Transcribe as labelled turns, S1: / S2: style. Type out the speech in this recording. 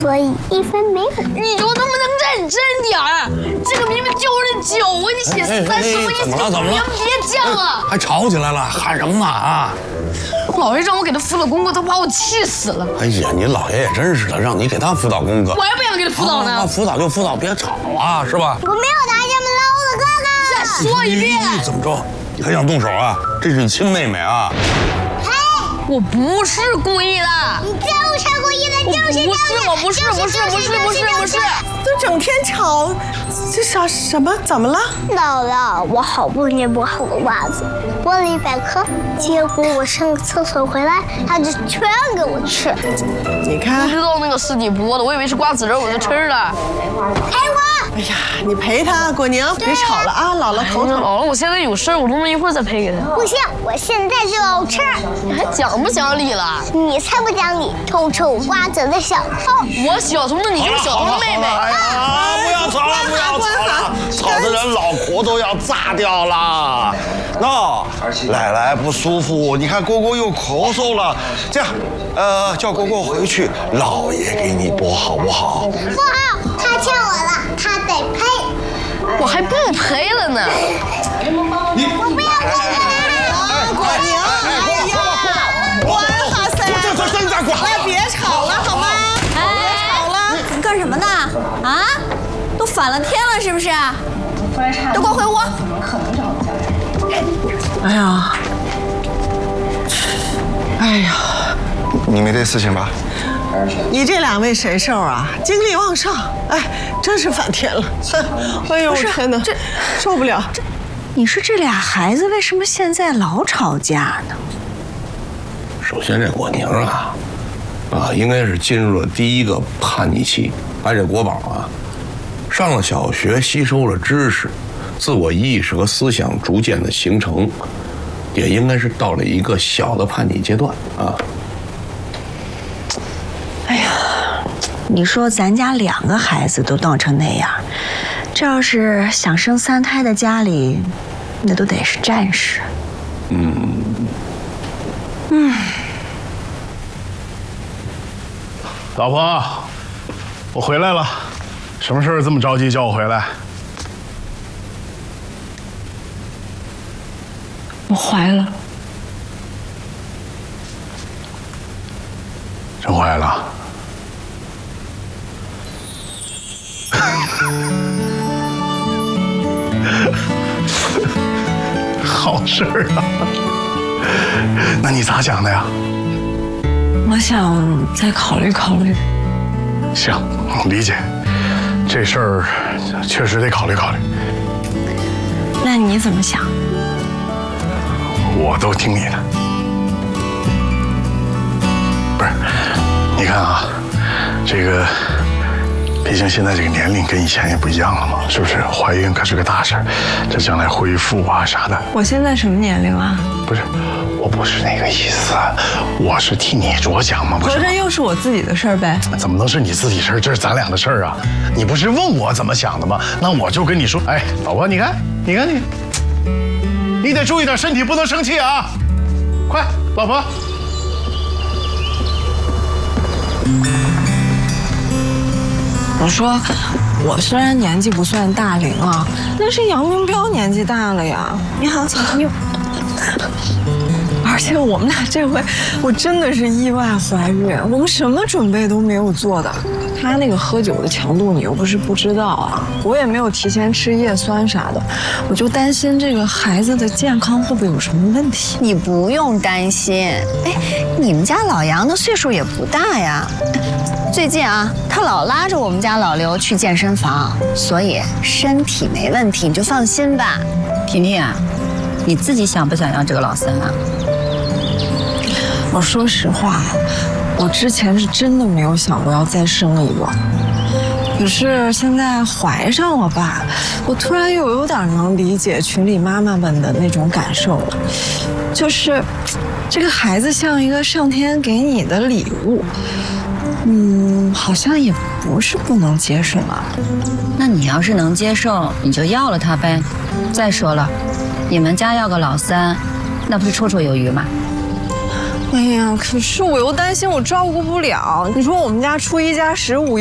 S1: 所以1分没有。
S2: 你就能不能认真点儿？这个明明就是酒，我给你写30个意思，你别犟了。
S3: 还吵起来了，喊什么呢啊？
S2: 老爷让我给他辅导功课，他把我气死了。
S3: 哎呀，你姥爷也真是的，让你给他辅导功课，
S2: 我还不想给他辅导呢。
S3: 辅导就辅导，别吵啊，是吧？
S1: 我没有打这么捞的哥哥。
S2: 再说一遍。
S3: 怎么着？你还想动手啊？这是你亲妹妹啊！
S2: 我不是故意的。
S1: 你就是故意的，
S2: 我不是。
S4: 都整天吵，这什么？怎么了？
S1: 姥姥，我好不容易剥好的袜子，剥了100颗，结果我上个厕所回来，他就全给我吃。
S4: 你看，
S2: 不知道那个是你剥的，我以为是瓜子仁，我就吃了。
S1: 陪我！
S4: 哎呀，你陪他，果宁，别吵了啊，姥姥头疼。
S2: 姥姥，我现在有事，我能不能一会儿再陪给他？
S1: 不行，我现在就要吃。
S2: 你还讲不讲理了？
S1: 你才不讲理，偷吃我瓜子的小偷！
S2: 我小偷，那你就是小偷的妹妹。
S3: 不要吵了，吵得人脑壳都要炸掉了。奶奶不舒服，你看蝈蝈又咳嗽了，这样，叫蝈蝈回去，姥爷给你剥好不好？
S1: 不好，他欠我了，他得赔。
S2: 我还不赔了呢。
S1: 我不要赔了。
S4: 果宁，哎呀，哇塞！
S3: 这真在管！
S4: 别吵了好吗？别吵了！
S5: 你们干什么呢？啊？都反了天了是不是？都给我回屋！
S4: 哎呀，
S6: 你没这事情吧？
S4: 你这2位神兽啊，精力旺盛，哎，真是反天了。哎呦，天哪，这受不了。
S5: 你说这俩孩子为什么现在老吵架呢？
S3: 首先，这果宁应该是进入了第一个叛逆期。而这国宝上了小学，吸收了知识，自我意识和思想逐渐的形成，也应该是到了一个小的叛逆阶段啊。
S5: 哎呀，你说咱家2个孩子都闹成那样，这要是想生3胎的家里，那都得是战士。
S7: 老婆，我回来了，什么事儿这么着急叫我回来？
S2: 我怀了。
S7: 真怀了？好事儿啊！那你咋想的呀？
S2: 我想再考虑考虑。
S7: 行，理解。这事儿确实得考虑考虑。
S2: 那你怎么想？
S7: 我都听你的。不是，你看啊，这个，毕竟现在这个年龄跟以前也不一样了嘛，是不是？怀孕可是个大事儿，这将来恢复啊啥的。
S2: 我现在什么年龄啊？
S7: 不是，我不是那个意思，我是替你着想嘛，不是？
S2: 可这又是我自己的事儿呗。
S7: 怎么能是你自己事儿？这是咱俩的事儿啊！你不是问我怎么想的吗？那我就跟你说，哎，老婆，你看，你得注意点身体，不能生气啊！快，老婆。
S2: 我说，我虽然年纪不算大龄啊，但是杨明彪年纪大了呀。你好，小朋友。而且我们俩这回，我真的是意外怀孕，我们什么准备都没有做的。他那个喝酒的强度，你又不是不知道啊，我也没有提前吃叶酸啥的，我就担心这个孩子的健康会不会有什么问题。
S5: 你不用担心，哎，你们家老杨的岁数也不大呀。最近啊，他老拉着我们家老刘去健身房，所以身体没问题，你就放心吧。
S8: 婷婷啊，你自己想不想要这个老三啊？
S2: 我说实话，我之前是真的没有想过要再生一个，可是现在怀上了吧，我突然又有点能理解群里妈妈们的那种感受了，就是这个孩子像一个上天给你的礼物，好像也不是不能接受啊。
S8: 那你要是能接受，你就要了他呗。再说了，你们家要个老三，那不是绰绰有余吗？
S2: 哎呀，可是我又担心我照顾不了。你说我们家出1+15。